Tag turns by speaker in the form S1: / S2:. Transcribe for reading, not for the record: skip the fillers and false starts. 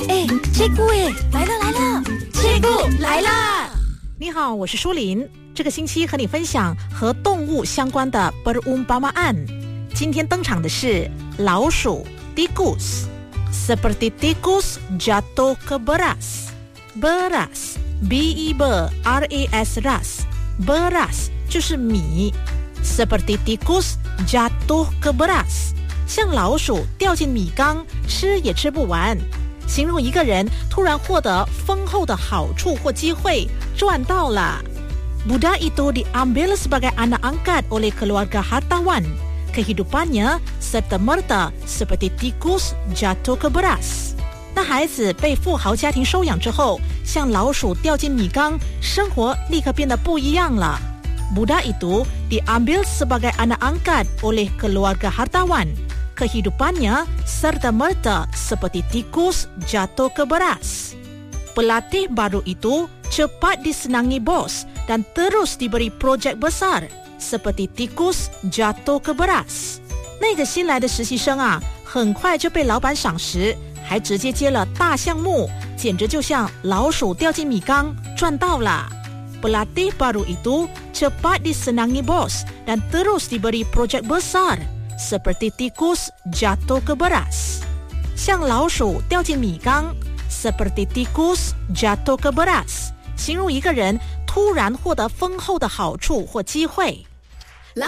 S1: Cikgu来了，Cikgu来啦！
S2: 你好，我是舒琳。这个星期和你分享和动物相关的 perumpamaan。今天登场的是老鼠 tikus。Seperti tikus jatuh ke beras. Beras, B-E-R-A-S ras. Beras 就是米。Seperti tikus jatuh ke beras. 像老鼠掉进米缸，吃也吃不完。形容一个人突然获得丰厚的好处或机会，赚到了。Budak itu diambil sebagai anak angkat oleh keluarga hartawan. Kehidupannya serta-merta seperti tikus jatuh ke beras. 那孩子被富豪家庭收养之后，像老鼠掉进米缸，生活立刻变得不一样了。Budak itu diambil sebagai anak angkat oleh keluarga hartawan.Kehidupannya serta-merta seperti tikus jatuh ke beras. Pelatih baru itu cepat disenangi bos dan terus diberi projek besar seperti tikus jatuh ke beras. 那个新来的实习生啊，很快就被老板赏识，还直接接了大项目，简直就像老鼠掉进米缸，赚到了。Pelatih baru itu cepat disenangi bos dan terus diberi projek besar.Seperti tikus jatuh ke beras. 像老鼠掉进米缸 Seperti tikus jatuh ke beras 形容一个人突然获得丰厚的好处或机会。